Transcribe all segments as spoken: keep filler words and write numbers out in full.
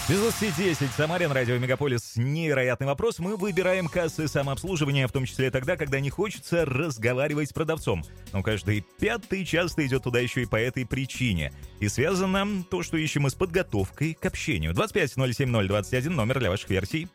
Без двадцати десять, Самарин, радио Мегаполис, невероятный вопрос. Мы выбираем кассы самообслуживания, в том числе тогда, когда не хочется разговаривать с продавцом. Но каждый пятый часто идет туда еще и по этой причине. И связано то, что ищем мы с подготовкой к общению. двадцать пять ноль семь ноль двадцать один, номер для ваших версий.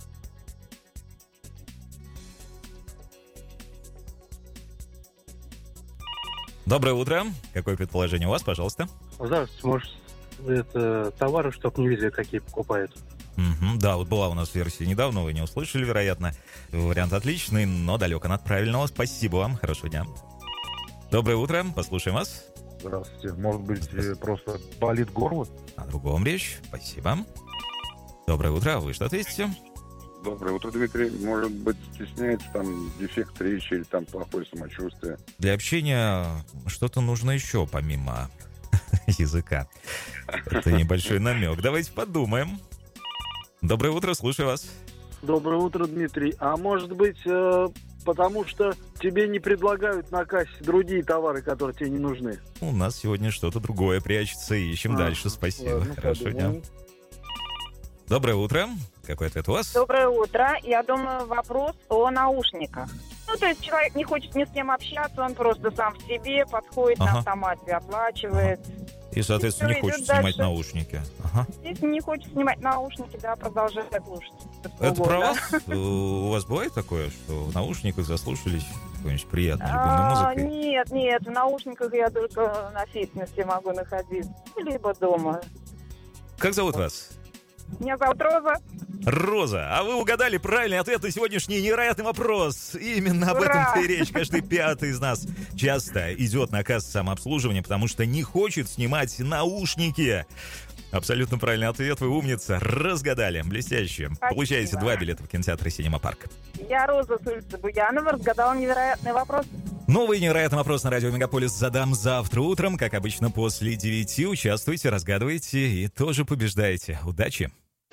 Доброе утро. Какое предположение у вас, пожалуйста? Здравствуйте, может, это товары, чтоб не видели, какие покупают. Угу, да, вот была у нас версия недавно, вы не услышали, вероятно. Вариант отличный, но далек от правильного. Спасибо вам, хорошего дня. Доброе утро, послушаем вас. Здравствуйте. Может быть, просто болит горло? О другом речь, спасибо. Доброе утро, а вы что ответите? Доброе утро, Дмитрий. Может быть, стесняется там дефект речи или там плохое самочувствие? Для общения что-то нужно еще помимо языка. Это небольшой намек. Давайте подумаем. Доброе утро, слушаю вас. Доброе утро, Дмитрий. А может быть, э, потому что тебе не предлагают на кассе другие товары, которые тебе не нужны? У нас сегодня что-то другое прячется. Ищем а, дальше. Спасибо. Ладно, хорошего подумаем. дня. Доброе утро. Какой ответ у вас? Доброе утро. Я думаю, вопрос о наушниках. Ну, то есть человек не хочет ни с кем общаться, он просто сам в себе подходит, Ага. на автомате оплачивает. И, соответственно, И не всё, хочет идет снимать дальше. наушники. Ага. Если не хочет снимать наушники, да, продолжает слушать. Это Ого, про да. вас? Э, У вас бывает такое, что в наушниках заслушались какой-нибудь приятной, любимой А, музыкой? нет, нет, в наушниках я только на фитнесе могу находиться. Либо дома. Как зовут вас? Меня зовут Роза. Роза, а вы угадали правильный ответ на сегодняшний невероятный вопрос. Именно об Ура! этом-то и речь. Каждый пятый из нас часто идет на кассу самообслуживания, потому что не хочет снимать наушники. Абсолютно правильный ответ, вы умница. Разгадали. Блестяще. Спасибо. Получаете два билета в кинотеатр «Синема Парк». Я Роза с улицы Буянова. Разгадала невероятный вопрос. Новый невероятный вопрос на радио Мегаполис задам завтра утром. Как обычно, после девяти. Участвуйте, разгадывайте и тоже побеждайте. Удачи!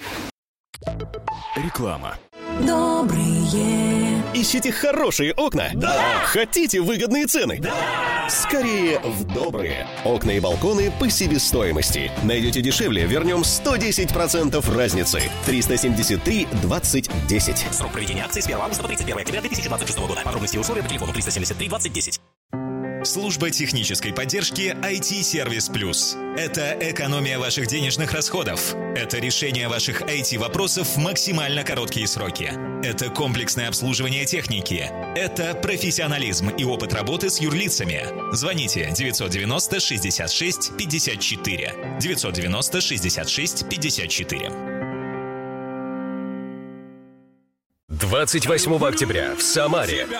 Реклама. Добрые. Ищите хорошие окна? Да! Хотите выгодные цены? Да! Скорее в Добрые. Окна и балконы по себестоимости. Найдете дешевле, вернем сто десять процентов разницы. триста семьдесят три двадцать десять. Срок проведения акции с первого августа по тридцать первое октября две тысячи двадцать шестого года. Подробности и условия по телефону триста семьдесят три двадцать десять. Служба технической поддержки ай ти-сервис плюс. Это экономия ваших денежных расходов. Это решение ваших ай ти-вопросов в максимально короткие сроки. Это комплексное обслуживание техники. Это профессионализм и опыт работы с юрлицами. Звоните девятьсот девяносто шестьдесят шесть пятьдесят четыре. девятьсот девяносто шестьдесят шесть пятьдесят четыре. двадцать восьмого октября в Самаре